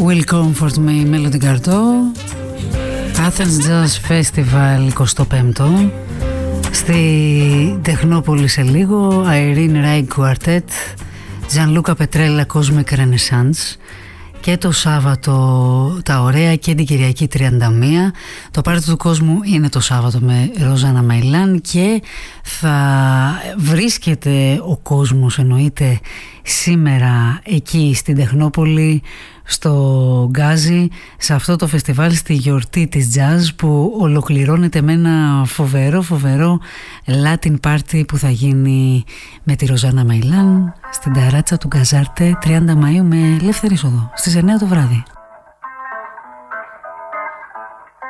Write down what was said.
Will Comfort με Melody Gardot. Athens Jazz Festival 25ο. Στη Τεχνόπολη σε λίγο Irene Rai Quartet, Gianluca Petrella Cosmic Renaissance. Και το Σάββατο τα ωραία και την Κυριακή 31. Το πάρτι του κόσμου είναι το Σάββατο με Ροζάνα Μαϊλάν και θα βρίσκεται ο κόσμος, εννοείται, σήμερα εκεί στην Τεχνόπολη, στο Γκάζι, σε αυτό το φεστιβάλ, στη γιορτή της jazz που ολοκληρώνεται με ένα φοβερό Latin party που θα γίνει με τη Ροζάνα Μαϊλάν στην ταράτσα του Γκαζάρτε 30 Μαΐου με ελεύθερη είσοδο στις 9 το βράδυ.